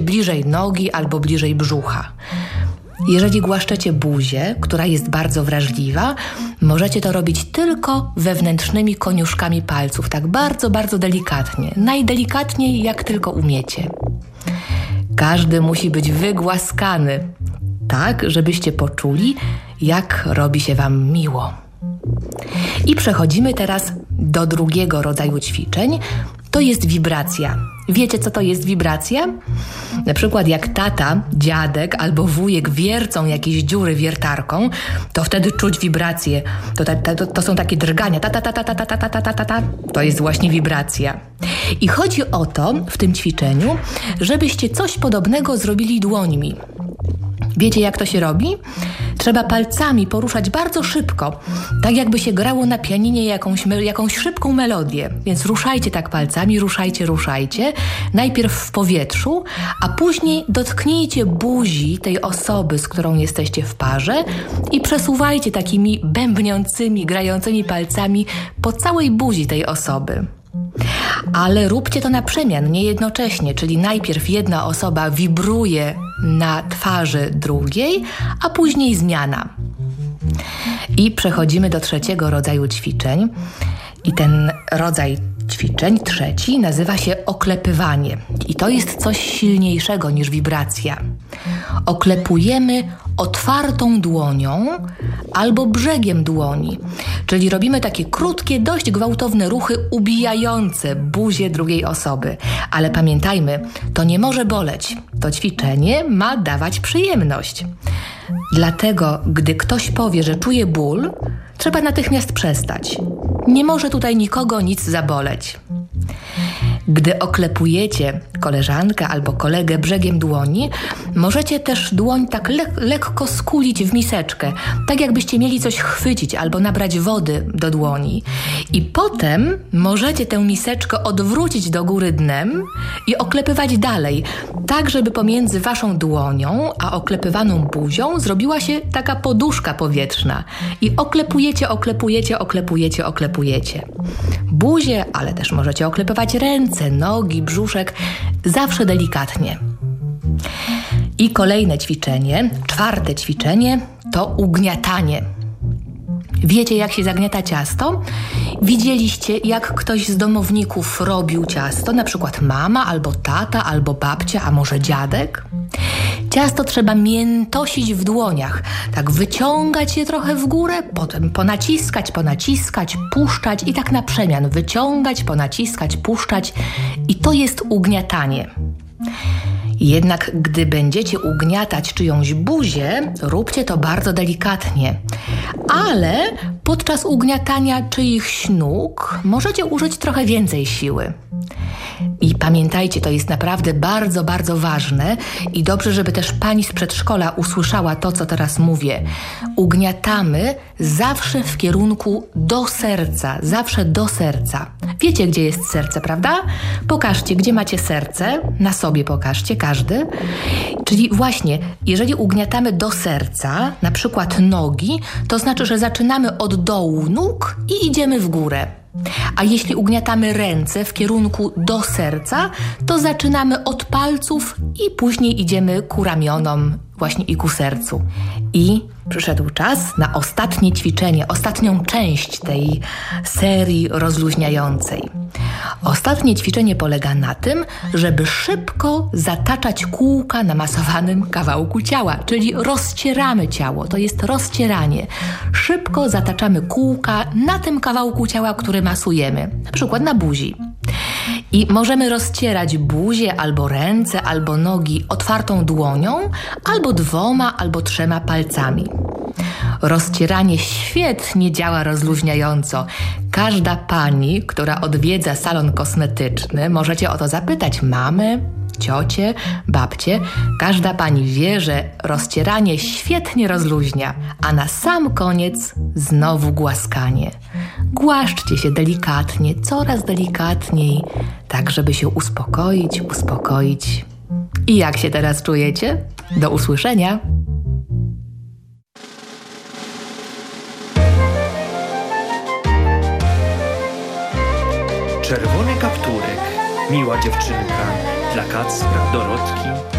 bliżej nogi albo bliżej brzucha. Jeżeli głaszczecie buzię, która jest bardzo wrażliwa, możecie to robić tylko wewnętrznymi koniuszkami palców, tak bardzo, bardzo delikatnie. Najdelikatniej, jak tylko umiecie. Każdy musi być wygłaskany, tak, żebyście poczuli, jak robi się wam miło. I przechodzimy teraz do drugiego rodzaju ćwiczeń. To jest wibracja. Wiecie, co to jest wibracja? Na przykład jak tata, dziadek albo wujek wiercą jakieś dziury wiertarką, to wtedy czuć wibracje. To są takie drgania. Ta. To jest właśnie wibracja. I chodzi o to w tym ćwiczeniu, żebyście coś podobnego zrobili dłońmi. Wiecie, jak to się robi? Trzeba palcami poruszać bardzo szybko, tak jakby się grało na pianinie jakąś szybką melodię. Więc ruszajcie tak palcami, ruszajcie. Najpierw w powietrzu, a później dotknijcie buzi tej osoby, z którą jesteście w parze i przesuwajcie takimi bębniącymi, grającymi palcami po całej buzi tej osoby. Ale róbcie to na przemian, nie jednocześnie, czyli najpierw jedna osoba wibruje na twarzy drugiej, a później zmiana. I przechodzimy do trzeciego rodzaju ćwiczeń. I ten rodzaj ćwiczeń, trzeci, nazywa się oklepywanie. I to jest coś silniejszego niż wibracja. Oklepujemy otwartą dłonią albo brzegiem dłoni. Czyli robimy takie krótkie, dość gwałtowne ruchy ubijające buzię drugiej osoby. Ale pamiętajmy, to nie może boleć. To ćwiczenie ma dawać przyjemność. Dlatego, gdy ktoś powie, że czuje ból, trzeba natychmiast przestać. Nie może tutaj nikogo nic zaboleć. Gdy oklepujecie koleżankę albo kolegę brzegiem dłoni, możecie też dłoń tak lekko skulić w miseczkę, tak jakbyście mieli coś chwycić albo nabrać wody do dłoni. I potem możecie tę miseczkę odwrócić do góry dnem i oklepywać dalej, tak żeby pomiędzy waszą dłonią a oklepywaną buzią zrobiła się taka poduszka powietrzna. I oklepujecie. Buzię, ale też możecie oklepywać ręce, nogi, brzuszek, zawsze delikatnie. I kolejne ćwiczenie, czwarte ćwiczenie, to ugniatanie. Wiecie, jak się zagniata ciasto? Widzieliście, jak ktoś z domowników robił ciasto, na przykład mama, albo tata, albo babcia, a może dziadek? Ciasto trzeba miętosić w dłoniach, tak wyciągać je trochę w górę, potem ponaciskać, puszczać i tak na przemian wyciągać, ponaciskać, puszczać i to jest ugniatanie. Jednak gdy będziecie ugniatać czyjąś buzię, róbcie to bardzo delikatnie. Ale podczas ugniatania czyichś nóg możecie użyć trochę więcej siły. I pamiętajcie, to jest naprawdę bardzo, bardzo ważne i dobrze, żeby też pani z przedszkola usłyszała to, co teraz mówię. Ugniatamy zawsze w kierunku do serca, zawsze do serca. Wiecie, gdzie jest serce, prawda? Pokażcie, gdzie macie serce, na sobie pokażcie, każdy. Czyli właśnie, jeżeli ugniatamy do serca, na przykład nogi, to znaczy, że zaczynamy od dołu nóg i idziemy w górę. A jeśli ugniatamy ręce w kierunku do serca, to zaczynamy od palców i później idziemy ku ramionom właśnie i ku sercu. I przyszedł czas na ostatnie ćwiczenie, ostatnią część tej serii rozluźniającej. Ostatnie ćwiczenie polega na tym, żeby szybko zataczać kółka na masowanym kawałku ciała, czyli rozcieramy ciało, to jest rozcieranie. Szybko zataczamy kółka na tym kawałku ciała, który masujemy, na przykład na buzi. I możemy rozcierać buzię, albo ręce, albo nogi otwartą dłonią, albo 2, albo 3 palcami. Rozcieranie świetnie działa rozluźniająco. Każda pani, która odwiedza salon kosmetyczny, możecie o to zapytać mamę, ciocię, babcię. Każda pani wie, że rozcieranie świetnie rozluźnia, a na sam koniec znowu głaskanie. Głaszczcie się delikatnie, coraz delikatniej, tak żeby się uspokoić. I jak się teraz czujecie? Do usłyszenia! Czerwony kapturek, miła dziewczynka, dla Kacpra, Dorotki,